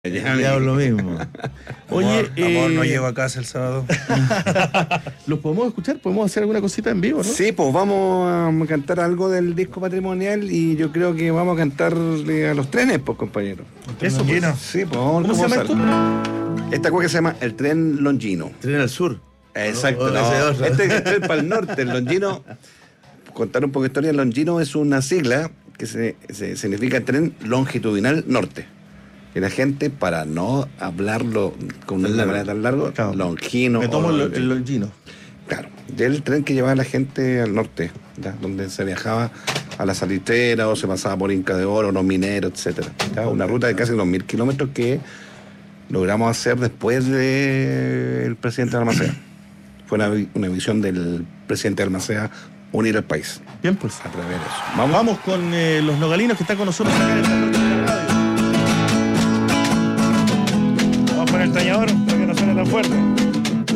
Ya lo mismo. Oye, amor, no llego a casa el sábado. ¿Los podemos escuchar? ¿Podemos hacer alguna cosita en vivo, no? Sí, pues vamos a cantar algo del disco patrimonial y yo creo que vamos a cantarle a los trenes, pues, compañero. Eso, pues. Sí, pues vamos. ¿Cómo se llama esto? Esta cosa que se llama el tren Longino. Tren al sur. Exacto. No, Este es para el norte, el Longino. Contar un poco de historia, el Longino es una sigla que se significa tren longitudinal norte. Y la gente, para no hablarlo con una manera tan larga, claro, longino. Me tomo el Longino. Claro, y el tren que llevaba a la gente al norte, ¿ya? Donde se viajaba a la Salitrera o se pasaba por Inca de Oro, los mineros, etcétera. Una ruta de casi 2.000 kilómetros que logramos hacer después del presidente de Balmaceda. Fue una visión del presidente de Balmaceda, unir al país. Bien, pues. A través de eso. Vamos con los nogalinos que están con nosotros acá en el Talón de la Radio. Vamos con el tañador.